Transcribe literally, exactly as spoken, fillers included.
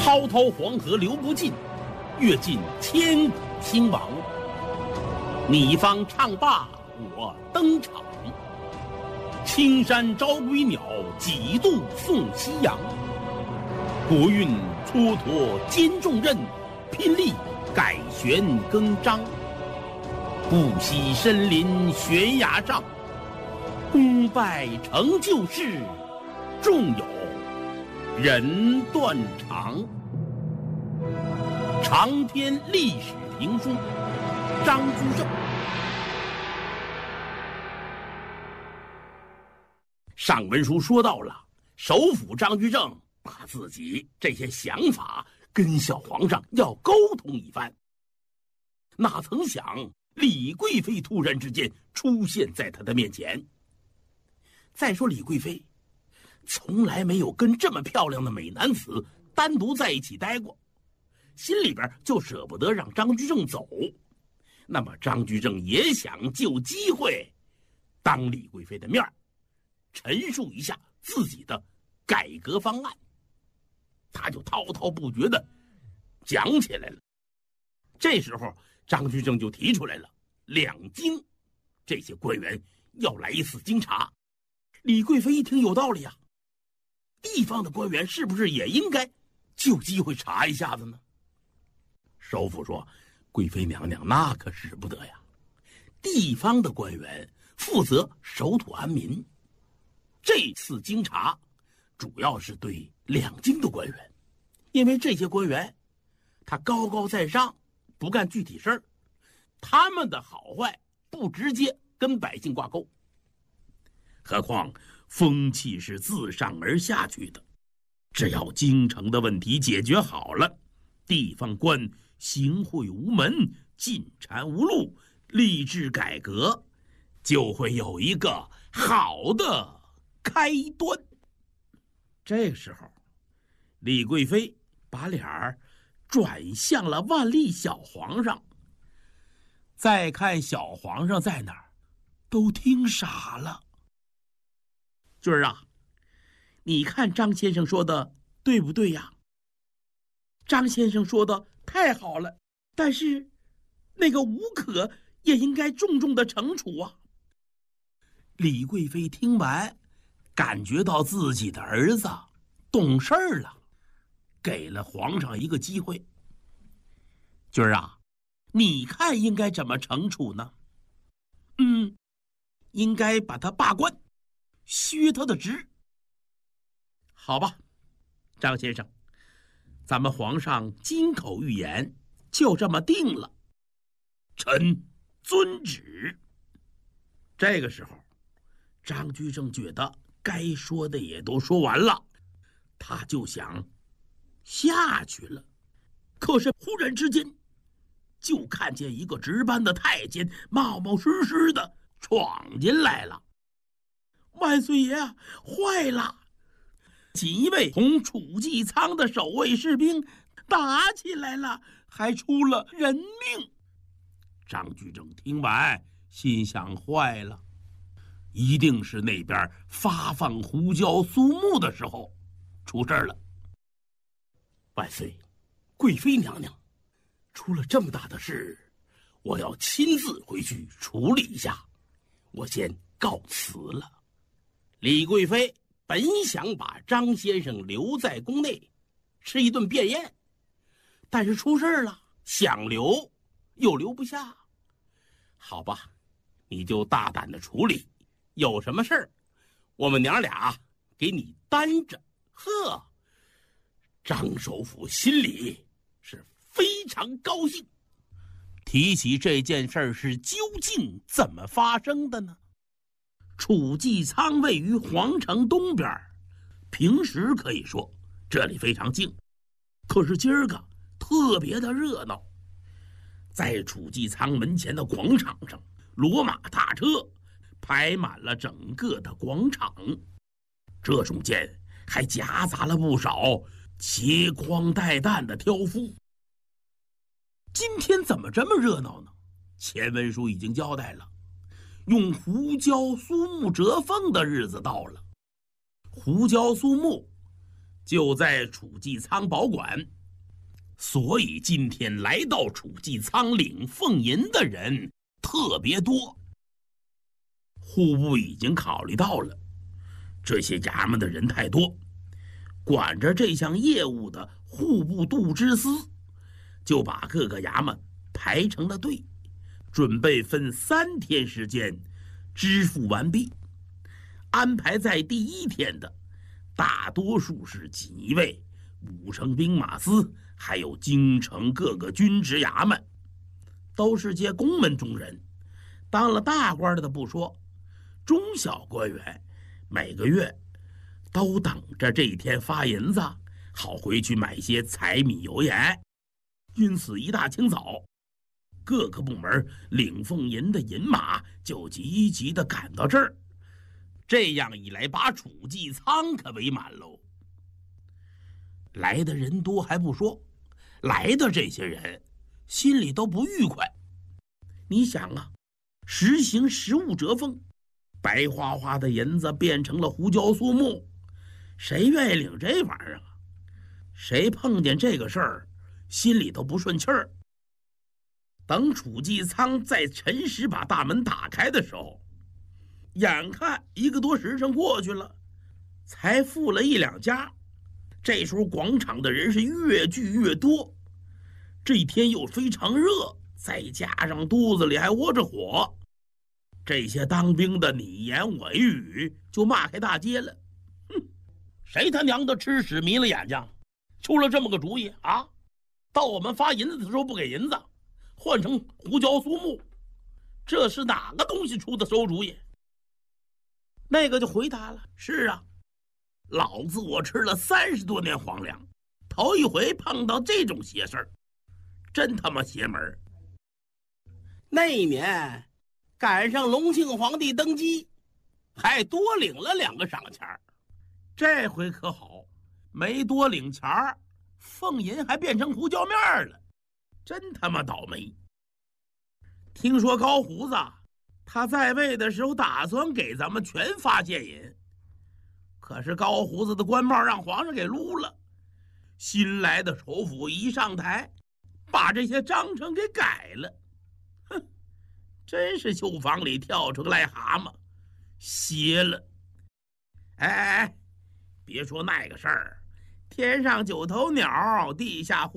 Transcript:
滔滔黄河流不尽，阅尽千古兴亡。你方唱罢我登场，青山朝归鸟，几度送夕阳。国运蹉跎兼重任，拼力改弦更张。不惜身临悬崖上，功败成就事，纵有人断肠。长篇历史评书，张居正。上文书说到了，首辅张居正把自己这些想法跟小皇上要沟通一番，哪曾想李贵妃突然之间出现在他的面前。再说李贵妃从来没有跟这么漂亮的美男子单独在一起待过，心里边就舍不得让张居正走。那么张居正也想就机会当李贵妃的面陈述一下自己的改革方案，他就滔滔不绝地讲起来了。这时候张居正就提出来了，两京这些官员要来一次京察。李贵妃一听有道理啊，地方的官员是不是也应该就机会查一下子呢？首辅说，贵妃娘娘那可使不得呀，地方的官员负责守土安民，这次京察主要是对两京的官员，因为这些官员他高高在上，不干具体事儿，他们的好坏不直接跟百姓挂钩。何况风气是自上而下去的，只要京城的问题解决好了，地方官行贿无门，进谗无路，立志改革就会有一个好的开端。这时候李贵妃把脸儿转向了万历小皇上，再看小皇上在那儿都听傻了。军儿啊，你看张先生说的对不对呀？张先生说的太好了，但是那个吴可也应该重重的惩处啊。李贵妃听完，感觉到自己的儿子懂事儿了，给了皇上一个机会。军儿啊，你看应该怎么惩处呢？嗯，应该把他罢官，削他的职。好吧，张先生，咱们皇上金口玉言，就这么定了。臣遵旨。这个时候张居正觉得该说的也都说完了，他就想下去了。可是忽然之间就看见一个值班的太监冒冒失失的闯进来了。万岁爷啊，坏了！锦衣卫同楚继仓的守卫士兵打起来了，还出了人命。张居正听完心想，坏了，一定是那边发放胡椒苏木的时候出事了。万岁，贵妃娘娘，出了这么大的事，我要亲自回去处理一下，我先告辞了。李贵妃本想把张先生留在宫内吃一顿便宴，但是出事了，想留又留不下。好吧，你就大胆的处理，有什么事儿我们娘俩给你担着。呵，张首辅心里是非常高兴。提起这件事儿是究竟怎么发生的呢？楚继仓位于皇城东边，平时可以说这里非常静，可是今儿个特别的热闹。在楚继仓门前的广场上，骡马大车排满了整个的广场，这中间还夹杂了不少携筐带担的挑夫。今天怎么这么热闹呢？前文书已经交代了，用胡椒苏木折凤的日子到了。胡椒苏木就在楚继仓保管所以今天来到储济仓领俸银的人特别多。户部已经考虑到了，这些衙门的人太多，管着这项业务的户部度支司就把各个衙门排成了队，准备分三天时间支付完毕。安排在第一天的大多数是锦衣卫、武城兵马司，还有京城各个军职衙门，都是些公门中人。当了大官的不说，中小官员每个月都等着这一天发银子，好回去买些柴米油盐。因此一大清早，各个部门领俸银的银马就急急地赶到这儿。这样一来，把储济仓可围满喽。来的人多还不说，来的这些人心里都不愉快。你想啊，实行实物折俸，白花花的银子变成了胡椒素木，谁愿意领这玩意儿啊？谁碰见这个事儿，心里都不顺气儿。等储济仓在辰时把大门打开的时候，眼看一个多时辰过去了，才付了一两家。这时候广场的人是越聚越多，这一天又非常热，再加上肚子里还窝着火，这些当兵的你言我语，就骂开大街了。哼，谁他娘的吃屎迷了眼睛，出了这么个主意啊？到我们发银子的时候不给银子，换成胡椒苏木，这是哪个东西出的馊主意？那个就回答了：是啊，老子我吃了三十多年皇粮，头一回碰到这种邪事儿，真他妈邪门。那一年赶上隆庆皇帝登基，还多领了两个赏钱儿。这回可好，没多领钱儿，俸银还变成胡椒面了，真他妈倒霉。听说高胡子他在位的时候打算给咱们全发现银，可是高胡子的官帽让皇上给撸了。新来的首辅一上台，把这些章程给改了。哼，真是绣房里跳出个癞蛤蟆，邪了。哎哎哎，别说那个事儿，天上九头鸟，地下